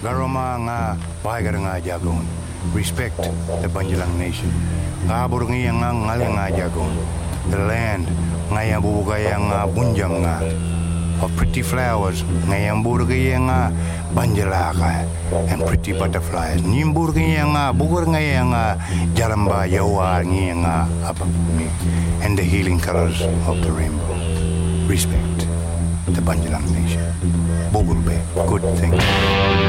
Garoma nga bahagar nga jagon. Respect the Banjalang nation. Kabur nga ngale nga jagon. The land nga yang bubugaya nga bunjang nga. Of pretty flowers nga yang burgaya nga banjalaka and pretty butterflies. Nimburgaya nga bugur nga yang jaramba yawa nga apapumi and the healing colors of the rainbow. Respect the Banjalang nation. Bogulbe, good thing.